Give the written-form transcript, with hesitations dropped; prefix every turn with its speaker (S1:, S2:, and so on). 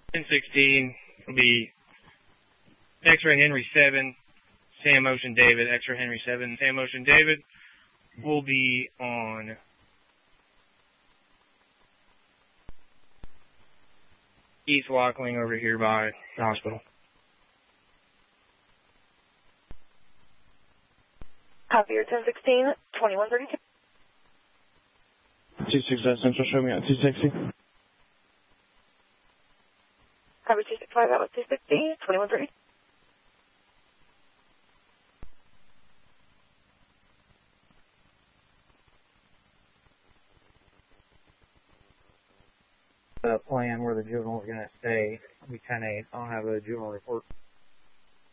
S1: 1016 will be X-Ray Henry 7, Sam Ocean David, X-Ray Henry 7, Sam Ocean David will be on East Wackling over here by the hospital.
S2: Copy your 1016, 2132.
S3: 26 Central, show me out 260.
S2: Copy 265, that was 260, 2132.
S4: The plan where the juvenile is going to stay. We 10-8. I don't have a juvenile report.